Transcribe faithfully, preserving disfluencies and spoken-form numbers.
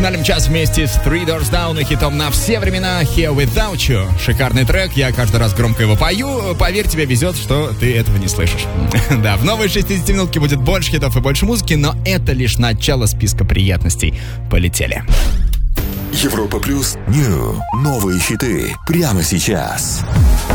финальном час вместе с Three Doors Down и хитом на все времена Here Without You. Шикарный трек, я каждый раз громко его пою. Поверь, тебе везет, что ты этого не слышишь. Да, в новой шестидесятиминутке будет больше хитов и больше музыки, но это лишь начало списка приятностей. Полетели. Европа Плюс. Нью. Новые хиты. Прямо сейчас.